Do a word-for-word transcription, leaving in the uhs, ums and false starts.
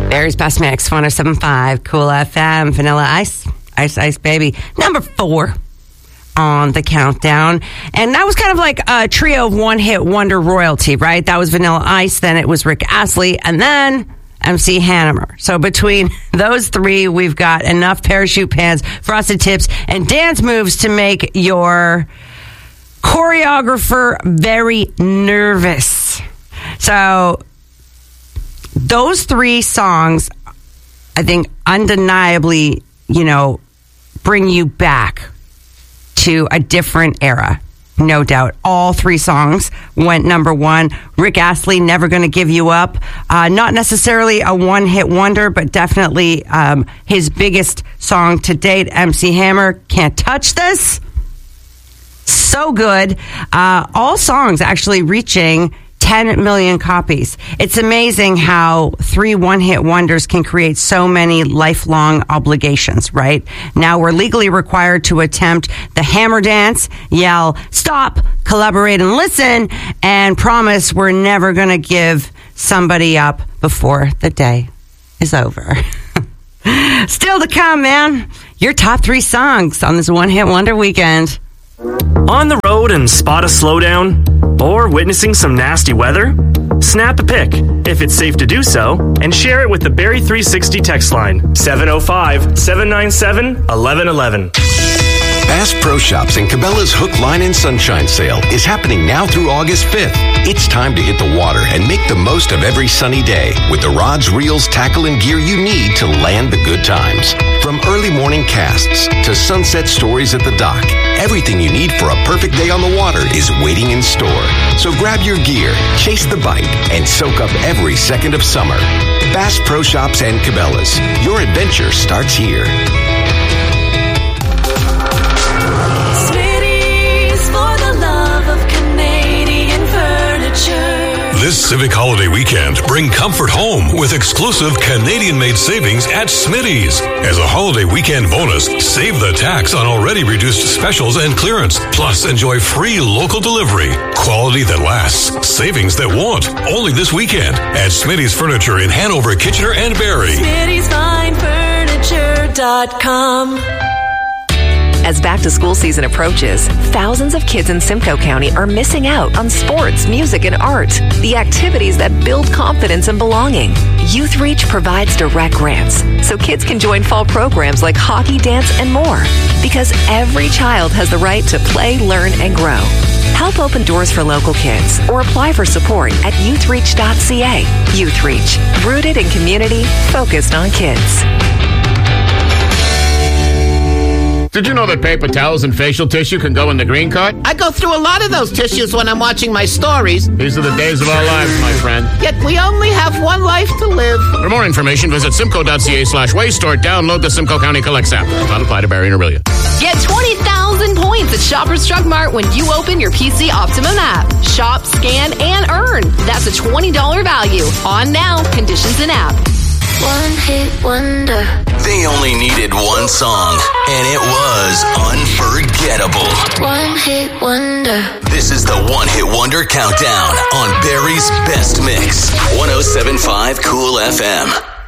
Barry's Best Mix, one oh seven point five, Cool F M, Vanilla Ice, Ice Ice Baby, number four on the countdown. And that was kind of like a trio of one-hit wonder royalty, right? That was Vanilla Ice, then it was Rick Astley, and then M C Hammer. So between those three, we've got enough parachute pants, frosted tips, and dance moves to make your choreographer very nervous. So those three songs, I think, undeniably, you know, bring you back to a different era. No doubt. All three songs went number one. Rick Astley, Never Gonna Give You Up. Uh, not necessarily a one-hit wonder, but definitely um, his biggest song to date. M C Hammer, Can't Touch This. So good. Uh, all songs actually reaching ten million copies. It's amazing how three one-hit wonders can create so many lifelong obligations, right? Now we're legally required to attempt the hammer dance, yell, stop, collaborate and listen, and promise we're never going to give somebody up before the day is over. Still to come, man. Your top three songs on this one-hit wonder weekend. On the road and spot a slowdown? Or witnessing some nasty weather? Snap a pic, if it's safe to do so, and share it with the Barrie three sixty text line, seven oh five, seven nine seven, one one one one. Bass Pro Shops and Cabela's Hook, Line, and Sunshine Sale is happening now through August fifth. It's time to hit the water and make the most of every sunny day with the rods, reels, tackle, and gear you need to land the good times. From early morning casts to sunset stories at the dock, everything you need for a perfect day on the water is waiting in store. So grab your gear, chase the bite, and soak up every second of summer. Bass Pro Shops and Cabela's. Your adventure starts here. This Civic Holiday weekend, bring comfort home with exclusive Canadian-made savings at Smitty's. As a holiday weekend bonus, save the tax on already reduced specials and clearance. Plus, enjoy free local delivery. Quality that lasts. Savings that won't. Only this weekend at Smitty's Furniture in Hanover, Kitchener, and Barrie. Smitty's Fine Furniture dot com. As back-to-school season approaches, thousands of kids in Simcoe County are missing out on sports, music, and art, the activities that build confidence and belonging. Youth Reach provides direct grants, so kids can join fall programs like hockey, dance, and more. Because every child has the right to play, learn, and grow. Help open doors for local kids or apply for support at youth reach dot c a. Youth Reach, rooted in community, focused on kids. Did you know that paper towels and facial tissue can go in the green cart? I go through a lot of those tissues when I'm watching my stories. These are the days of our lives, my friend. Yet we only have one life to live. For more information, visit simcoe.ca slash waste or download the Simcoe County Collects app. Does not apply to Barrie and Orillia. Get twenty thousand points at Shoppers Drug Mart when you open your P C Optimum app. Shop, scan, and earn. That's a twenty dollars value. On now. Conditions in app. One hit wonder. They only needed one song, and it was unforgettable. One hit wonder. This is the One Hit Wonder Countdown on Barrie's Best Mix. one oh seven point five Cool F M.